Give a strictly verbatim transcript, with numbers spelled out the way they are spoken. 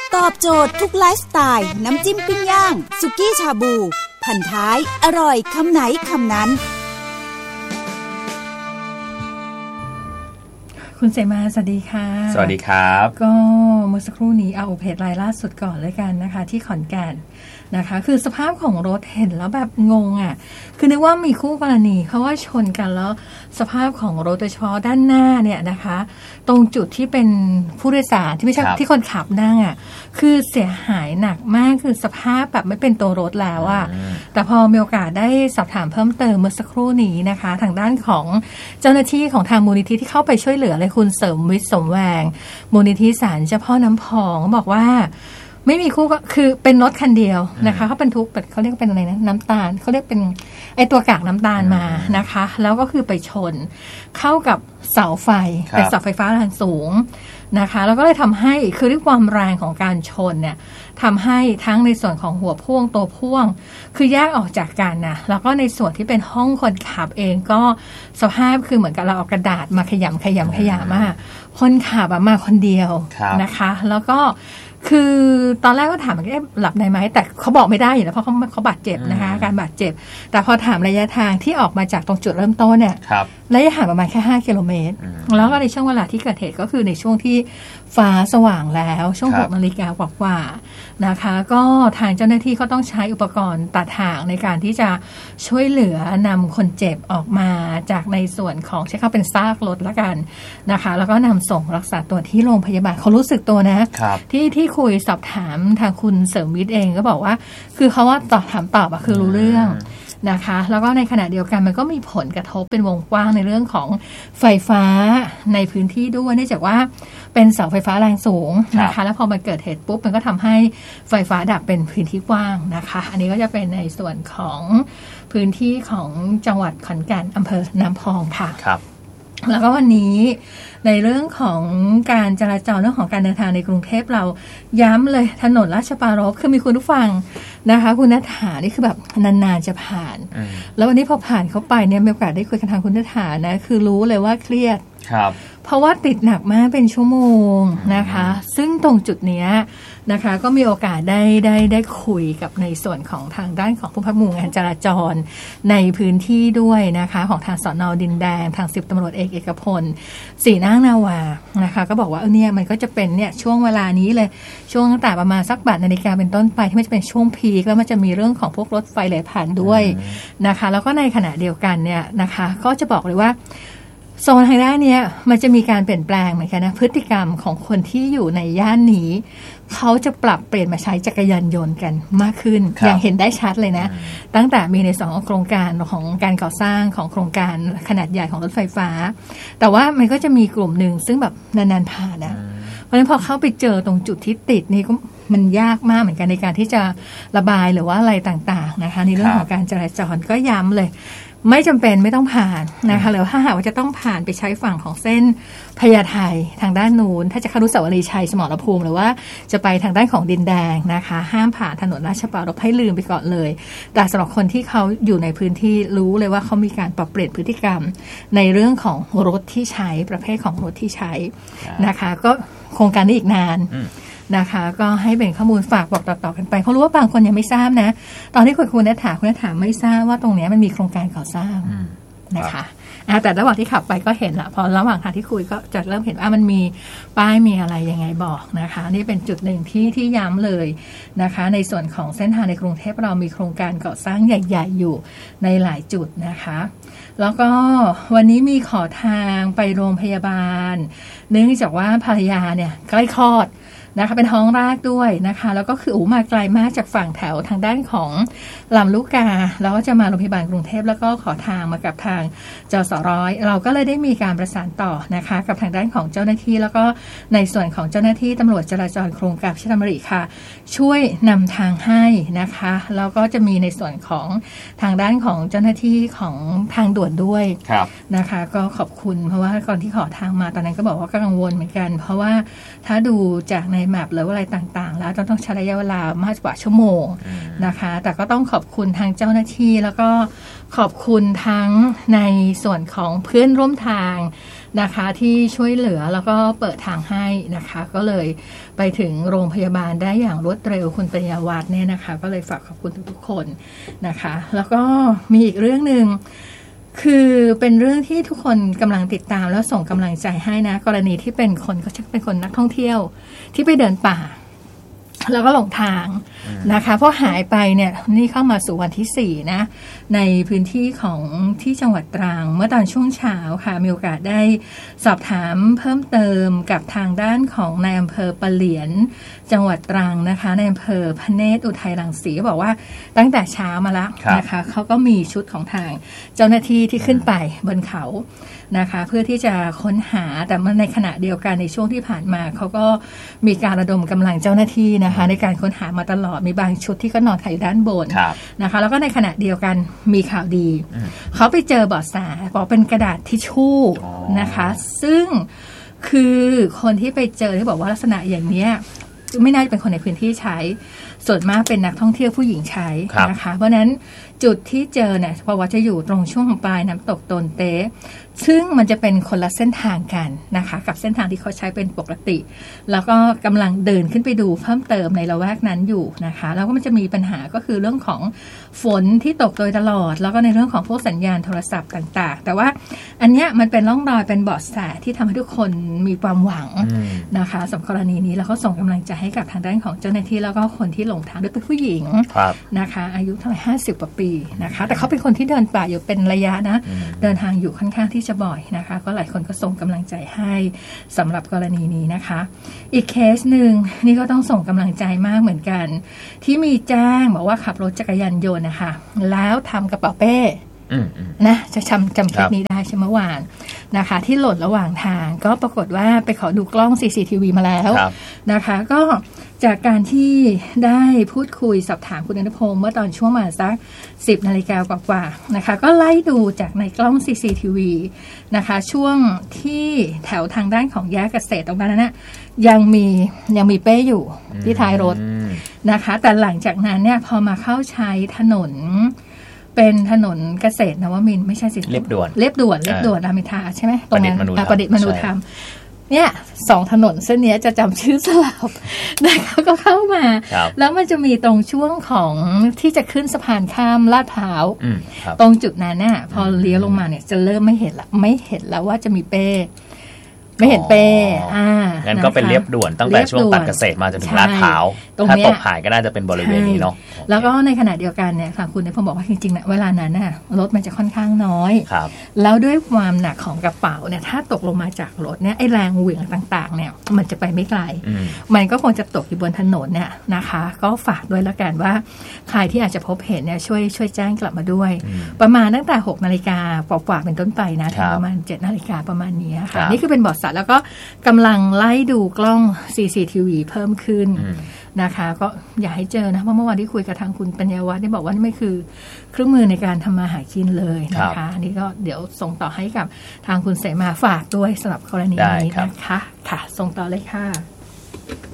ตอบโจทย์ทุกไลฟ์สไตล์น้ำจิ้มปิ้งย่างสุกี้ชาบูพันท้ายอร่อยคำไหนคำนั้นคุณเสมาสวัสดีค่ะสวัสดีครับก็เมื่อสักครู่นี้เอาเพจรายล่าสุดก่อนเลยกันนะคะที่ขอนแก่นนะคะคือสภาพของรถเห็นแล้วแบบงงอ่ะคือนึกว่ามีคู่กรณีเขาว่าชนกันแล้วสภาพของรถโดยเฉพาะด้านหน้าเนี่ยนะคะตรงจุดที่เป็นผู้โดยสารที่ไม่ใช่ที่คนขับนั่งอ่ะคือเสียหายหนักมากคือสภาพแบบไม่เป็นตัวรถแล้วอ่ะแต่พอมีโอกาสได้สอบถามเพิ่มเติมเมื่อสักครู่นี้นะคะทางด้านของเจ้าหน้าที่ของทางมูลนิธิที่เข้าไปช่วยเหลือเลยคุณเสริมวิทย์สมแวงมูลนิธิศาลเจ้าพ่อน้ำพองบอกว่าไม่มีคู่ก็คือเป็นรถคันเดียวนะคะเขาเป็นทุกแบบเขาเรียกเป็นอะไรนะน้ำตาลเขาเรียกเป็นไอตัวกากน้ำตาลมานะคะแล้วก็คือไปชนเข้ากับเสาไฟเป็นเสาไฟฟ้าแรงสูงนะคะแล้วก็เลยทำให้คือด้วยความแรงของการชนเนี่ยทำให้ทั้งในส่วนของหัวพ่วงตัวพ่วงคือแยกออกจากกันนะแล้วก็ในส่วนที่เป็นห้องคนขับเองก็สภาพคือเหมือนกับเราเอากระดาษมาขยำขยำขยำมาคนขับมาคนเดียวนะคะแล้วก็คือตอนแรกก็ถามว่าหลับในไหมแต่เขาบอกไม่ได้อยู่แล้วเพราะเขาเขาบาดเจ็บนะคะการบาดเจ็บแต่พอถามระยะทางที่ออกมาจากตรงจุดเริ่มต้นเนี่ยระยะห่างประมาณแค่ห้ากิโลเมตรแล้วก็ในช่วงเวลาที่เกิดเหตุก็คือในช่วงที่ฟ้าสว่างแล้วช่วงหกนาฬิกากว่าๆนะคะก็ทางเจ้าหน้าที่ก็ต้องใช้อุปกรณ์ตัดทางในการที่จะช่วยเหลือนำคนเจ็บออกมาจากในส่วนของใช้คำเป็นซากรถละกันนะคะแล้วก็นำส่งรักษาตัวที่โรงพยาบาลเขารู้สึกตัวนะที่ที่คุยสอบถามทางคุณเสริมวิทย์เองก็บอกว่าคือเขาว่าตอบถามตอบอะคือรู้เรื่องนะคะแล้วก็ในขณะเดียวกันมันก็มีผลกระทบเป็นวงกว้างในเรื่องของไฟฟ้าในพื้นที่ด้วยเนื่องจากว่าเป็นเสาไฟฟ้าแรงสูงนะคะแล้วพอมันเกิดเหตุปุ๊บมันก็ทำให้ไฟฟ้าดับเป็นพื้นที่กว้างนะคะอันนี้ก็จะเป็นในส่วนของพื้นที่ของจังหวัดขอนแก่นอำเภอน้ำพองค่ะครับแล้วก็วันนี้ในเรื่องของการจราจรเรื่องของการเดินทางในกรุงเทพเราย้ำเลยถนนราชปรารภคือมีคุณผู้ฟังนะคะคุณณฐานี่คือแบบนานๆจะผ่านแล้ววันนี้พอผ่านเข้าไปเนี่ยมีโอกาสได้คุยกับทางคุณณฐานะคือรู้เลยว่าเครียดครับเพราะว่าติดหนักมากเป็นชั่วโมงนะคะซึ่งตรงจุดนี้นะคะก็มีโอกาสได้ได้ได้คุยกับในส่วนของทางด้านของผู้พักหมู่งานจราจรในพื้นที่ด้วยนะคะของทางสน.ดินแดงทางสิบตำรวจเอกเอกพลศรีนางนาวานะคะก็บอกว่าเออเนี่ยมันก็จะเป็นเนี่ยช่วงเวลานี้เลยช่วงตั้งแต่ประมาณสักบ่ายนาฬิกาเป็นต้นไปที่มันจะเป็นช่วงพีคแล้วมันจะมีเรื่องของพวกรถไฟไหลผ่านด้วยนะคะแล้วก็ในขณะเดียวกันเนี่ยนะคะก็จะบอกเลยว่าโซนทางด้านนี้มันจะมีการเปลี่ยนแปลงเหมือนกันนะพฤติกรรมของคนที่อยู่ในย่านนี้เขาจะปรับเปลี่ยนมาใช้จักรยานยนต์กันมากขึ้นอย่างเห็นได้ชัดเลยนะตั้งแต่มีในสองโครงการของการก่อสร้างของโครงการขนาดใหญ่ของรถไฟฟ้าแต่ว่ามันก็จะมีกลุ่มหนึ่งซึ่งแบบนานๆผ่านนะเพราะฉะนั้นพอเข้าไปเจอตรงจุดที่ติดนี่ก็มันยากมากเหมือนกันในการที่จะระบายหรือว่าอะไรต่างๆนะคะในเรื่องของการจราจรก็ย้ำเลยไม่จำเป็นไม่ต้องผ่านนะคะหรือถ้าหากว่าจะต้องผ่านไปใช้ฝั่งของเส้นพญาไททางด้านนู้นถ้าจะเข้าอนุสาวรีย์ชัยสมรภูมิหรือว่าจะไปทางด้านของดินแดงนะคะห้ามผ่านถนนราชปรารภให้ลืมไปก่อนเลยแต่สำหรับคนที่เขาอยู่ในพื้นที่รู้เลยว่าเขามีการปรับเปลี่ยนพฤติกรรมในเรื่องของรถที่ใช้ประเภทของรถที่ใช้นะคะก็โครงการนี้อีกนานนะคะก็ให้เป็นข้อมูลฝากบอกต่อๆกันไปเพราะรู้ว่าบางคนยังไม่ทราบนะตอนที่คุยกับคุณณฐาคุณณฐาไม่ทราบว่าตรงนี้มันมีโครงการก่อสร้างนะคะแต่ระหว่างที่ขับไปก็เห็นละพอระหว่างทางที่คุยก็จะเริ่มเห็นว่ามันมีป้ายมีอะไรยังไงบอกนะคะนี่เป็นจุดหนึ่งที่ที่ย้ำเลยนะคะในส่วนของเส้นทางในกรุงเทพเรามีโครงการก่อสร้างใหญ่ๆอยู่ในหลายจุดนะคะแล้วก็วันนี้มีขอทางไปโรงพยาบาลเนื่องจากว่าภรรยาเนี่ยใกล้คลอดนะคะเป็นท้องแรกด้วยนะคะแล้วก็คืออูมาไกลมากจากฝั่งแถวทางด้านของลำลูกกาแล้วก็จะมาโรงพยาบาลกรุงเทพแล้วก็ขอทางมากับทางจสร้อยเราก็เลยได้มีการประสานต่อนะคะกับทางด้านของเจ้าหน้าที่แล้วก็ในส่วนของเจ้าหน้าที่ตำรวจจราจรโครงการพระราชดำริค่ะช่วยนำทางให้นะคะแล้วก็จะมีในส่วนของทางด้านของเจ้าหน้าที่ของทางด่วนด้วยนะคะก็ขอบคุณเพราะว่าก่อนที่ขอทางมาตอนนั้นก็บอกว่าก็กังวลเหมือนกันเพราะว่าถ้าดูจากในแมปหรืออะไรต่างๆแล้วต้องใช้ระยะเวลามากกว่าชั่วโมงนะคะแต่ก็ต้องขอบคุณทางเจ้าหน้าที่แล้วก็ขอบคุณทั้งในส่วนของเพื่อนร่วมทางนะคะที่ช่วยเหลือแล้วก็เปิดทางให้นะคะก็เลยไปถึงโรงพยาบาลได้อย่างรวดเร็วคุณปัญญาวัฒน์เนี่ยนะคะก็เลยฝากขอบคุณทุกๆคนนะคะแล้วก็มีอีกเรื่องนึงคือเป็นเรื่องที่ทุกคนกำลังติดตามแล้วส่งกำลังใจให้นะกรณีที่เป็นคนเขาจะเป็นคนนักท่องเที่ยวที่ไปเดินป่าแล้วก็หลงทางนะคะเพราะหายไปเนี่ยนี่เข้ามาสู่วันที่สี่นะในพื้นที่ของที่จังหวัดตรังเมื่อตอนช่วงเช้าค่ะมีโอกาสได้สอบถามเพิ่มเติมกับทางด้านของนายอำเภอปะเหลียนจังหวัดตรังนะคะในอำเภอพระเนตรอุทัยรังสีก็บอกว่าตั้งแต่เช้ามาแล้วนะคะเขาก็มีชุดของทางเจ้าหน้าที่ที่ขึ้นไปบนเขานะคะเพื่อที่จะค้นหาแต่ในขณะเดียวกันในช่วงที่ผ่านมาเขาก็มีการระดมกำลังเจ้าหน้าที่นะคะในการค้นหามาตลอดมีบางชุดที่ก็นอนอยู่ด้านบนนะคะแล้วก็ในขณะเดียวกันมีข่าวดีเขาไปเจอเบาะแสบอกเป็นกระดาษทิชชู่นะคะซึ่งคือคนที่ไปเจอที่บอกว่าลักษณะอย่างนี้ไม่น่าจะเป็นคนในพื้นที่ใช้ส่วนมากเป็นนักท่องเที่ยวผู้หญิงใช้นะคะเพราะนั้นจุดที่เจอเนี่ยเพราะว่าจะอยู่ตรงช่วงของปลายน้ำตกโตนเต๊ซึ่งมันจะเป็นคนละเส้นทางกันนะคะกับเส้นทางที่เขาใช้เป็นปกติแล้วก็กำลังเดินขึ้นไปดูเพิ่มเติมในละแวกนั้นอยู่นะคะแล้วก็มันจะมีปัญหาก็คือเรื่องของฝนที่ตกโดยตลอดแล้วก็ในเรื่องของพวกสัญญาณโทรศัพท์ต่างๆแต่ว่าอันเนี้ยมันเป็นร่องรอยเป็นเบาะแสที่ทำให้ทุกคนมีความหวังนะคะสำหรับกรณีนี้แล้วก็ส่งกำลังใจให้กับทางด้านของเจ้าหน้าที่แล้วก็คนที่หลงทางด้วยเป็นผู้หญิงนะคะอายุเท่าไหร่ห้าสิบกว่าปีนะคะแต่เขาเป็นคนที่เดินป่าอยู่เป็นระยะนะเดินทางอยู่ค่อนข้างที่จะบ่อยนะคะก็หลายคนก็ส่งกำลังใจให้สำหรับกรณีนี้นะคะอีกเคสหนึ่งนี่ก็ต้องส่งกำลังใจมากเหมือนกันที่มีแจ้งบอกว่าขับรถจักรยานยนต์นะคะแล้วทำกระเป๋าเป้นะจะจำจำคลิปนี้ได้ใช่ไหมวานนะคะที่หล่นระหว่างทางก็ปรากฏว่าไปขอดูกล้อง ซี ซี ที วี มาแล้วนะคะก็จากการที่ได้พูดคุยสอบถามคุณอนุพงศ์เมื่อตอนช่วงมาสักสิบนาฬิกากว่าๆนะคะก็ไล่ดูจากในกล้อง ซี ซี ที วี นะคะช่วงที่แถวทางด้านของแยกเกษตรตรงนั้นนะยังมียังมีเป้อยู่ที่ท้ายรถนะคะแต่หลังจากนั้นเนี่ยพอมาเข้าใช้ถนนเป็นถนนเกษตรนวมินทร์ไม่ใช่สิเรียบด่วนเรียบด่วนเรียบด่วนรามอินทราใช่ไหมตรงนั้นประดิษฐ์มนุธรรมเนี่ยสองถนนเส้นนี้จะจำชื่อสลับนะคะก็เข้ามาแล้วมันจะมีตรงช่วงของที่จะขึ้นสะพานข้ามลาดพร้าวตรงจุดนั้นเนี่ยพอเลี้ยวลงมาเนี่ยจะเริ่มไม่เห็นละไม่เห็นแล้วว่าจะมีเป้ไม่เห็นเป้อ่างั้นก็เป็นเรียบด่วนตั้งแต่ช่วงตัดเกษตรมาจนถึงลาดพร้าวถ้าตกหายก็น่าจะเป็นบริเวณนี้เนาะแล้วก็ในขณะเดียวกันเนี่ยค่ะคุณเนี่ยผมบอกว่าจริงๆนะเวลานั้นน่ะรถมันจะค่อนข้างน้อยแล้วด้วยความหนักของกระเป๋าเนี่ยถ้าตกลงมาจากรถเนี่ยไอ้แรงเหวี่ยงต่างๆเนี่ยมันจะไปไม่ไกลมันก็คงจะตกอยู่บนถนนเนี่ยนะคะก็ฝากด้วยแล้วกันว่าใครที่อาจจะพบเห็นเนี่ยช่วยช่วยแจ้งกลับมาด้วยประมาณตั้งแต่หกนาฬิกากว่าๆเป็นต้นไปนะถึงประมาณเจ็ดนาฬิกาประมาณนี้ค่ะนี่คือเป็นบทสัตว์แล้วก็กำลังไล่ดูกล้อง ซี ซี ที วี เพิ่มขึ้นนะคะก็อย่าให้เจอนะเพราะเมื่อวานที่คุยกับทางคุณปัญญาวัฒน์ได้บอกว่านี่ไม่คือเครื่องมือในการทำมาหากินเลยนะคะนี่ก็เดี๋ยวส่งต่อให้กับทางคุณเสมาฝากด้วยสำหรับกรณีนี้นะคะค่ะส่งต่อเลยค่ะ